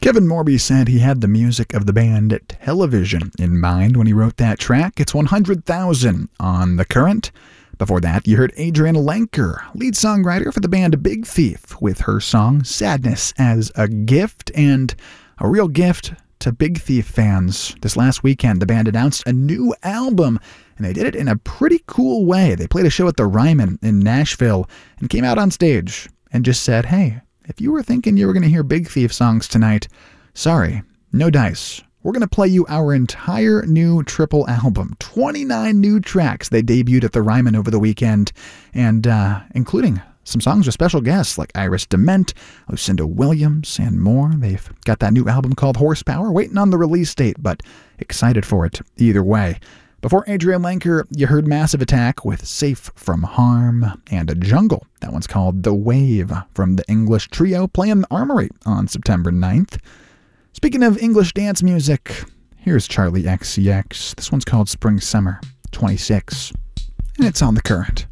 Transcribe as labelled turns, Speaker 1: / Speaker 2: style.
Speaker 1: Kevin Morby said he had the music of the band Television in mind when he wrote that track. It's 100,000 on The Current. Before that, you heard Adrienne Lenker, lead songwriter for the band Big Thief, with her song Sadness as a Gift, and a real gift to Big Thief fans. This last weekend, the band announced a new album, and they did it in a pretty cool way. They played a show at the Ryman in Nashville and came out on stage and just said, hey, if you were thinking you were going to hear Big Thief songs tonight, sorry, no dice. We're going to play you our entire new triple album, 29 new tracks they debuted at the Ryman over the weekend, and including some songs with special guests like Iris DeMent, Lucinda Williams, and more. They've got that new album called Horsepower, waiting on the release date, but excited for it either way. Before Adrienne Lenker, you heard Massive Attack with Safe from Harm, and a Jungle. That one's called The Wave from the English trio playing the Armory on September 9th. Speaking of English dance music, here's Charlie XCX. This one's called Spring Summer 26, and it's on The Current.